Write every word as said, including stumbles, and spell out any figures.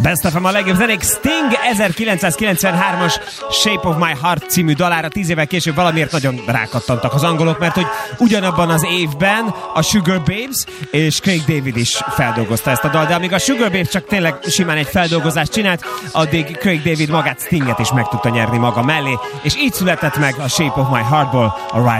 Best of a legjobb zenék. Sting ezerkilencszázkilencvenhármas Shape of My Heart című dalára tíz évvel később valamiért nagyon rákattantak az angolok, mert hogy ugyanabban az évben a Sugar Babes és Craig David is feldolgozta ezt a dal, de amíg a Sugar Babes csak tényleg simán egy feldolgozást csinált, addig Craig David magát, Stinget is meg tudta nyerni maga mellé, és így született meg a Shape of My Heartból a Ride